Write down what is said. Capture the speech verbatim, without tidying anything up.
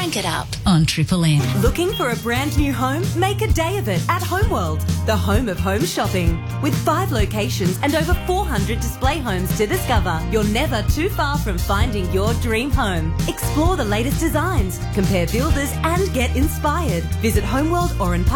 Crank It Up on Triple M. Looking for a brand new home? Make a day of it at Homeworld, the home of home shopping. With five locations and over four hundred display homes to discover, you're never too far from finding your dream home. Explore the latest designs, compare builders and get inspired. Visit Homeworld Oran Park